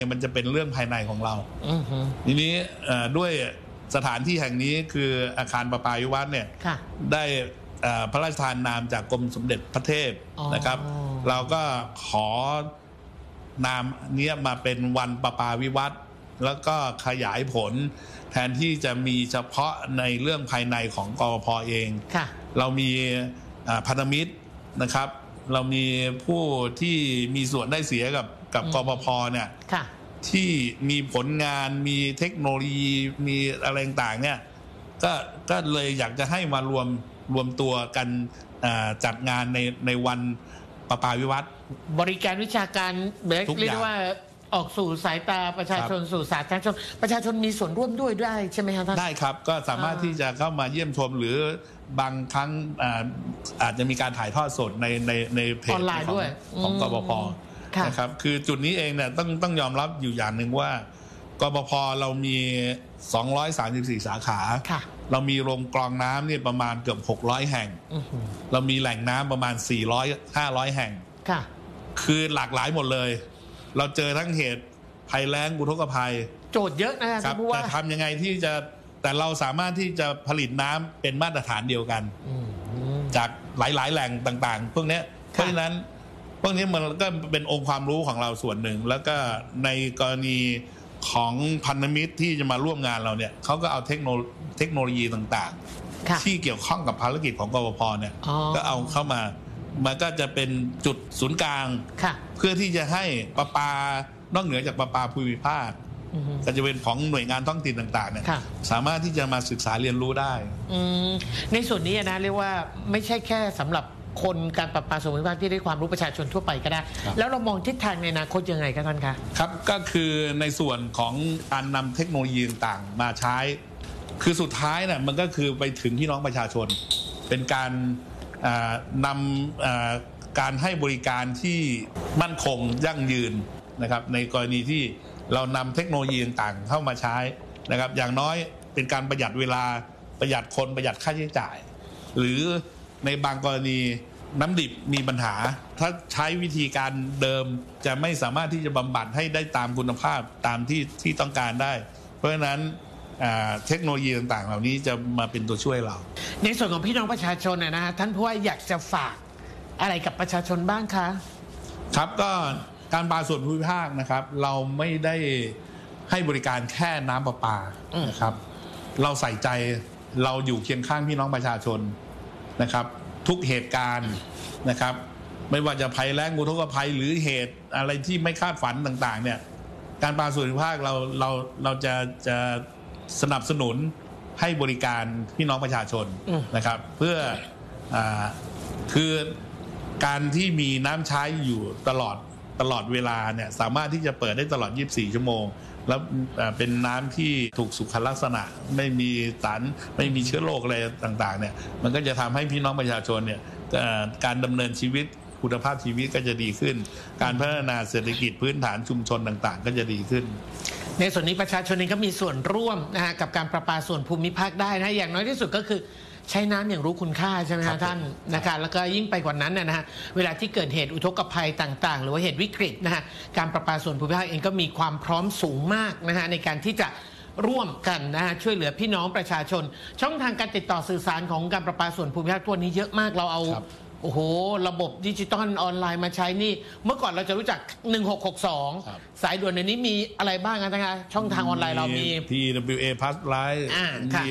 มันจะเป็นเรื่องภายในของเราทีนี้ด้วยสถานที่แห่งนี้คืออาคารประปาวิวัฒน์เนี่ยได้พระราชทานนามจากกรมสมเด็จพระเทพนะครับเราก็ขอนามนี้มาเป็นวันประปาวิวัฒน์แล้วก็ขยายผลแทนที่จะมีเฉพาะในเรื่องภายในของกปภ.เองเรามีพันธมิตรนะครับเรามีผู้ที่มีส่วนได้เสียกับกปภ.เนี่ยที่มีผลงานมีเทคโนโลยีมีอะไรต่างๆเนี่ยก็เลยอยากจะให้มารวมตัวกันจัดงานในวันประปาวิวัฒน์บริการวิชาการเรียกว่าออกสู่สายตาประชาชนสู่สาธารณชนประชาชนมีส่วนร่วมด้วยได้ใช่ไหมครับท่านได้ครับก็สามารถที่จะเข้ามาเยี่ยมชมหรือบางครั้งอาจจะมีการถ่ายทอดสดในเพจของกปภ.นะครับคือจุดนี้เองเนี่ยต้องยอมรับอยู่อย่างหนึ่งว่ากปภ.เรามี234สาขาเรามีโรงกรองน้ำเนี่ยประมาณเกือบ600แห่งเรามีแหล่งน้ำประมาณ400-500แห่งคือหลากหลายหมดเลยเราเจอทั้งเหตุภัยแล้งอุทกภัยโจทย์เยอะนะครับแต่ทำยังไงที่จะแต่เราสามารถที่จะผลิตน้ำเป็นมาตรฐานเดียวกันจากหลายๆแหล่งต่างๆพวกนี้เพราะฉะนั้นพวกนี้มันก็เป็นองค์ความรู้ของเราส่วนหนึ่งแล้วก็ในกรณีของพันธมิตรที่จะมาร่วมงานเราเนี่ยเขาก็เอาเทคโนโลยีต่างๆที่เกี่ยวข้องกับภารกิจของกปภ.เนี่ยก็เอาเข้ามามันก็จะเป็นจุดศูนย์กลางเพื่อที่จะให้ประปานอกเหนือจากประปาภูมิภาคก็จะเป็นของหน่วยงานท้องถิ่นต่างๆเนี่ยสามารถที่จะมาศึกษาเรียนรู้ได้ในส่วนนี้นะเรียกว่าไม่ใช่แค่สำหรับคนการประปาส่วนภูมิภาคที่ได้ความรู้ประชาชนทั่วไปก็ได้แล้วเรามองทิศทางในอนาคตยังไงครับท่านคะครับก็คือในส่วนของการนำเทคโนโลยีต่างๆมาใช้คือสุดท้ายเนี่ยมันก็คือไปถึงพี่น้องประชาชนเป็นการนำการให้บริการที่มั่นคงยั่งยืนนะครับในกรณีที่เรานำเทคโนโลยีต่างๆเข้ามาใช้นะครับอย่างน้อยเป็นการประหยัดเวลาประหยัดคนประหยัดค่าใช้จ่ายหรือในบางกรณีน้ำดิบมีปัญหาถ้าใช้วิธีการเดิมจะไม่สามารถที่จะบำบัดให้ได้ตามคุณภาพตามที่ต้องการได้เพราะฉะนั้นเทคโนโลยีต่างๆเหล่านี้จะมาเป็นตัวช่วยเราในส่วนของพี่น้องประชาชนนะฮะท่านผู้ว่าอยากจะฝากอะไรกับประชาชนบ้างคะครับก็การประปาส่วนภูมิภาคนะครับเราไม่ได้ให้บริการแค่น้ำประปานะครับเราใส่ใจเราอยู่เคียงข้างพี่น้องประชาชนนะครับทุกเหตุการณ์นะครับไม่ว่าจะภัยแล้งอุทกภัยหรือเหตุอะไรที่ไม่คาดฝันต่างๆเนี่ยการประปาส่วนภูมิภาคเราจะสนับสนุนให้บริการพี่น้องประชาชนนะครับเพื่อคือการที่มีน้ำใช้อยู่ตลอดเวลาเนี่ยสามารถที่จะเปิดได้ตลอด24ชั่วโมงแล้วเป็นน้ำที่ถูกสุขลักษณะไม่มีสารไม่มีเชื้อโรคอะไรต่างๆเนี่ยมันก็จะทำให้พี่น้องประชาชนเนี่ยการดำเนินชีวิตคุณภาพชีวิตก็จะดีขึ้นการพัฒนาเศรษฐกิจพื้นฐานชุมชนต่างๆก็จะดีขึ้นในส่วนนี้ประชาชนเองก็มีส่วนร่วมนะฮะกับการประปาส่วนภูมิภาคได้นะอย่างน้อยที่สุดก็คือใช้น้ำอย่างรู้คุณค่าใช่ไหมครับท่านนะครับแล้วก็ยิ่งไปกว่านั้นนะฮะเวลาที่เกิดเหตุอุทกภัยต่างๆหรือว่าเหตุวิกฤตนะฮะการประปาส่วนภูมิภาคเองก็มีความพร้อมสูงมากนะฮะในการที่จะร่วมกันนะฮะช่วยเหลือพี่น้องประชาชนช่องทางการติดต่อสื่อสารของการประปาส่วนภูมิภาคตัวนี้เยอะมากเราเอาโอ้โหระบบดิจิตอลออนไลน์มาใช้นี่เมื่อก่อนเราจะรู้จัก1662สายด่วนในนี้มีอะไรบ้างกันนะคะช่องทางออนไลน์เรามี PWA Plus Line มี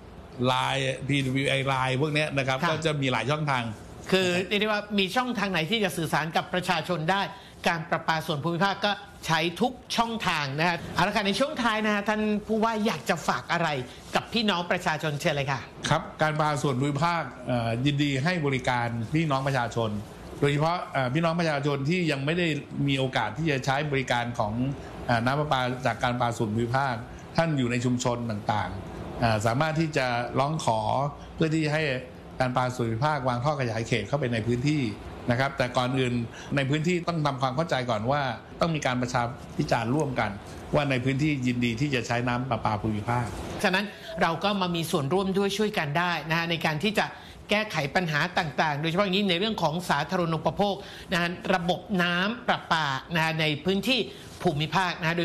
Line PWA Line พวกนี้นะครับก็จะมีหลายช่องทางคือเรียกได้ว่ามีช่องทางไหนที่จะสื่อสารกับประชาชนได้การประปาส่วนภูมิภาคก็ใช้ทุกช่องทางนะฮะเอาละค่ะในช่วงท้ายนะฮะท่านผู้ว่าอยากจะฝากอะไรกับพี่น้องประชาชนเชิญเลยค่ะครับการประปาส่วนภูมิภาคยินดีให้บริการพี่น้องประชาชนโดยเฉพาะพี่น้องประชาชนที่ยังไม่ได้มีโอกาสที่จะใช้บริการของน้ำประปาจากการประปาส่วนภูมิภาคท่านอยู่ในชุมชนต่างๆสามารถที่จะร้องขอเพื่อที่ให้การประปาส่วนภูมิภาควางท่อขยายเขตเข้าไปในพื้นที่นะครับแต่ก่อนอื่นในพื้นที่ต้องทำความเข้าใจก่อนว่าต้องมีการประชาพิจารณ์ร่วมกันว่าในพื้นที่ยินดีที่จะใช้น้ำประปาภูมิภาคฉะนั้นเราก็มามีส่วนร่วมด้วยช่วยกันได้นะฮะในการที่จะแก้ไขปัญหาต่างๆโดยเฉพาะอย่างนี้ในเรื่องของสาธารณูปโภคนะฮะระบบน้ำประปานะฮะในพื้นที่ภูมิภาคนะฮะ